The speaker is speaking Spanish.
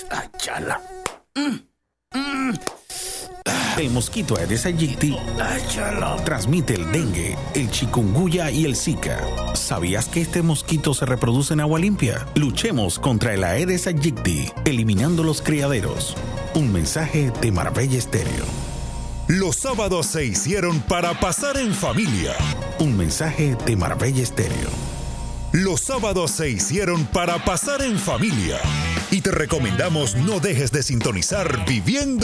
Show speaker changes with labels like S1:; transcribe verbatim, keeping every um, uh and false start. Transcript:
S1: Ay, chala. Mm, mm. El mosquito Aedes aegypti transmite el dengue, el chikungunya y el Zika. ¿Sabías que este mosquito se reproduce en agua limpia? Luchemos contra el Aedes aegypti, eliminando los criaderos. Un mensaje de Marbella Estéreo.
S2: Los sábados se hicieron para pasar en familia.
S1: Un mensaje de Marbella Estéreo.
S2: Los sábados se hicieron para pasar en familia. Y te recomendamos no dejes de sintonizar Viviendo